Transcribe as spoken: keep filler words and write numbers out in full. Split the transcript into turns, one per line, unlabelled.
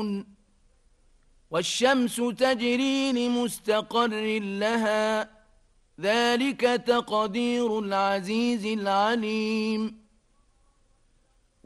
يعملون والشمس تجري لمستقر لها ذلك تقدير العزيز العليم